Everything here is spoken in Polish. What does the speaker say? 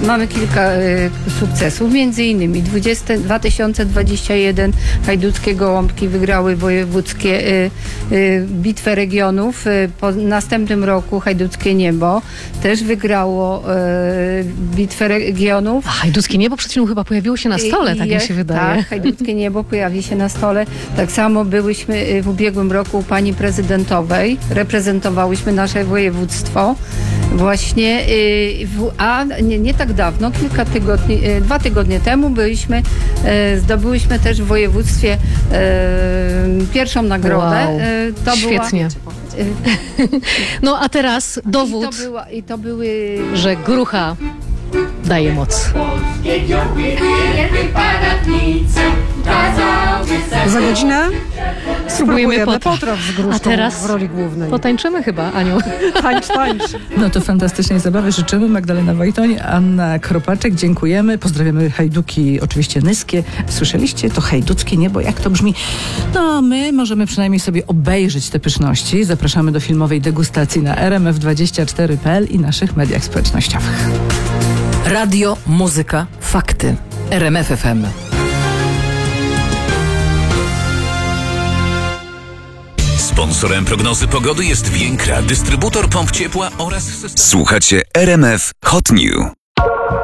mamy kilka sukcesów, między innymi 2021 hajduckie Gołąbki wygrały wojewódzkie bitwę regionów. Po następnym roku Hajduckie Niebo też wygrało bitwę regionów. A Hajduckie Niebo przed chwilą chyba pojawiło się na stole, tak mi się wydaje. Tak, Hajduckie Niebo pojawi się na stole. Tak samo byłyśmy w ubiegłym roku u pani prezydentowej. Reprezentowałyśmy nasze województwo. Właśnie, a nie tak dawno, 2 tygodnie temu zdobyłyśmy też w województwie pierwszą nagrodę. Wow, To świetnie. No a teraz dowód, że grucha daje moc. Za godzinę Spróbujemy potraw z gruszką a teraz w roli głównej. Potańczymy chyba, Aniu. Tańcz. No to fantastycznej zabawy życzymy. Magdalena Wojtoń, Anna Kropaczek, dziękujemy. Pozdrawiamy hajduki oczywiście nyskie. Słyszeliście? To Hajduckie Niebo, jak to brzmi? No my możemy przynajmniej sobie obejrzeć te pyszności. Zapraszamy do filmowej degustacji na rmf24.pl i naszych mediach społecznościowych. Radio, muzyka, fakty. RMF FM. Sponsorem prognozy pogody jest Więkra, dystrybutor pomp ciepła oraz system... Słuchacie RMF Hot New.